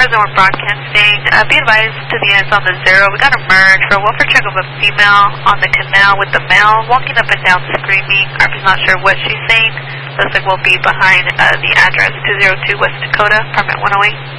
President, we're broadcasting. Be advised to the ends on the 0. We got a merge for a welfare check of a female on the canal with the male walking up and down screaming. I'm not sure what she's saying. Looks like we'll be behind the address 202 West Dakota, apartment 108.